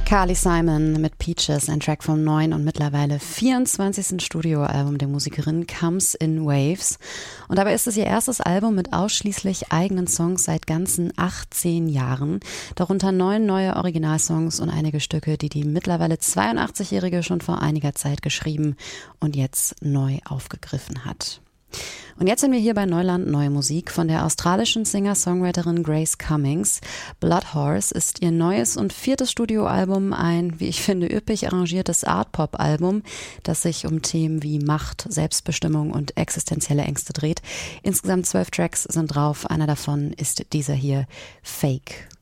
Carly Simon mit Peaches, ein Track vom neuen und mittlerweile 24. Studioalbum der Musikerin Comes in Waves. Und dabei ist es ihr erstes Album mit ausschließlich eigenen Songs seit ganzen 18 Jahren. Darunter 9 neue Originalsongs und einige Stücke, die die mittlerweile 82-Jährige schon vor einiger Zeit geschrieben und jetzt neu aufgegriffen hat. Und jetzt sind wir hier bei Neuland Neue Musik von der australischen Singer-Songwriterin Grace Cummings. Blood Horse ist ihr neues und 4. Studioalbum, ein, wie ich finde, üppig arrangiertes Art-Pop-Album, das sich um Themen wie Macht, Selbstbestimmung und existenzielle Ängste dreht. Insgesamt 12 Tracks sind drauf, einer davon ist dieser hier, Fake.